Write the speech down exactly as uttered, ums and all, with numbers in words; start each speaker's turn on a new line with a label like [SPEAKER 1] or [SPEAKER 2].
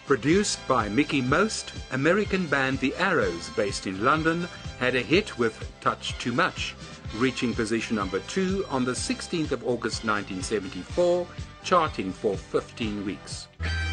[SPEAKER 1] Produced by Mickey Most, American band The Arrows, based in London, had a hit with Touch Too Much, reaching position number two on the sixteenth of August nineteen seventy-four, charting for fifteen weeks.